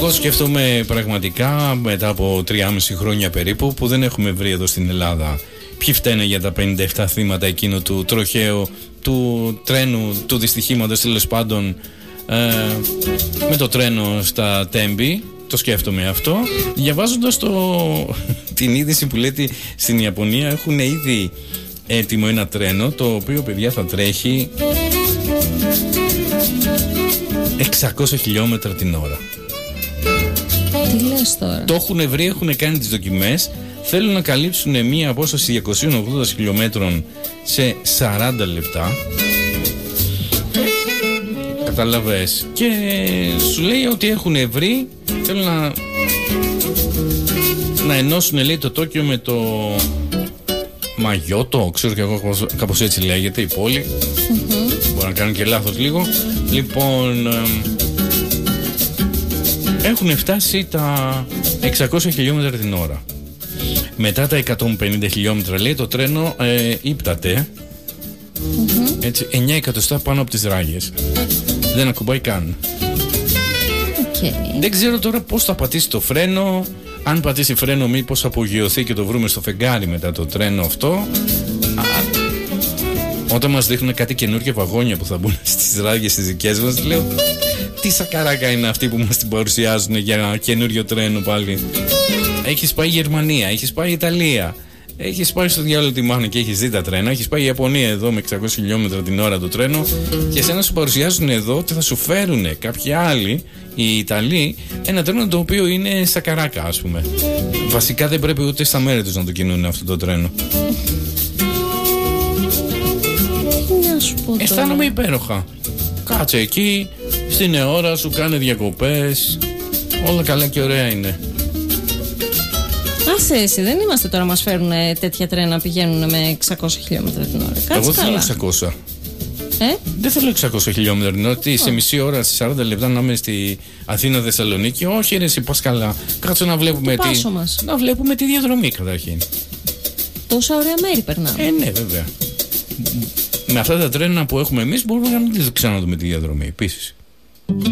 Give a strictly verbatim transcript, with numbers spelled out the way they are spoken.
Εγώ σκέφτομαι πραγματικά μετά από τριάμιση χρόνια περίπου που δεν έχουμε βρει εδώ στην Ελλάδα ποιοι φταίνε για τα πενήντα επτά θύματα εκείνου του τροχαίου, του τρένου, του δυστυχήματος τέλος πάντων ε, με το τρένο στα Τέμπη. Το σκέφτομαι αυτό. Διαβάζοντας το, την είδηση που λέει ότι στην Ιαπωνία έχουν ήδη έτοιμο ένα τρένο το οποίο, παιδιά, θα τρέχει εξακόσια χιλιόμετρα την ώρα. Τι λες τώρα? Το έχουν βρει, έχουν κάνει τις δοκιμές. Θέλουν να καλύψουν μία απόσταση διακόσια ογδόντα χιλιόμετρων σε σαράντα λεπτά. Καταλαβες. Και σου λέει ότι έχουν βρει, θέλουν να να ενώσουν, λέει, το Τόκιο με το Μαγιώτο, ξέρω και εγώ κάπως έτσι λέγεται η πόλη. Mm-hmm. Μπορώ να κάνω και λάθος λίγο. Λοιπόν, ε, έχουν φτάσει τα εξακόσια χιλιόμετρα την ώρα. Μετά τα εκατόν πενήντα χιλιόμετρα, λέει, το τρένο ε, ύπταται. Mm-hmm. Έτσι, εννιά εκατοστά πάνω από τις ράγες. Δεν ακουμπάει καν. Okay. Δεν ξέρω τώρα πώς θα πατήσει το φρένο. Αν πατήσει φρένο, μήπως απογειωθεί και το βρούμε στο φεγγάρι μετά το τρένο αυτό. Α, όταν μας δείχνουν κάτι καινούργια βαγόνια που θα μπουν στις ράγες τις δικές μας, λέω, τι σακαράκα είναι αυτή που μας την παρουσιάζουν για καινούριο τρένο πάλι. Έχεις πάει Γερμανία, έχεις πάει Ιταλία, έχεις πάει στο διάλογο τη μάνα και έχεις δει τα τρένα, έχεις πάει Ιαπωνία εδώ με εξακόσια χιλιόμετρα την ώρα το τρένο και εσένα σου παρουσιάζουν εδώ ότι θα σου φέρουν κάποιοι άλλοι, οι Ιταλοί, ένα τρένο το οποίο είναι σακαράκα, ας πούμε. Βασικά δεν πρέπει ούτε στα μέρη τους να το κινούν αυτό το τρένο. Αισθάνομαι υπέροχα. Κάτσε εκεί, στην ώρα σου, κάνε διακοπές. Όλα καλά και ωραία είναι. Άσε εσύ, δεν είμαστε τώρα, μας φέρουν τέτοια τρένα, πηγαίνουν με εξακόσια χιλιόμετρα την ώρα. Κάτσε. Εγώ καλά. θέλω εξακόσια. Ε? Δεν θέλω εξακόσια χιλιόμετρα την ώρα. Τι, σε μισή ώρα, σε σαράντα λεπτά να είμαι στη Αθήνα Θεσσαλονίκη. Όχι, ρε, εσύ πας καλά. Κάτσε να βλέπουμε το τη. Πάσο μας. Να βλέπουμε τη διαδρομή καταρχήν. Τόσα ωραία μέρη περνάμε. Ε, ναι, βέβαια. Με αυτά τα τρένα που έχουμε εμείς μπορούμε να μην ξαναδούμε τη διαδρομή επίσης.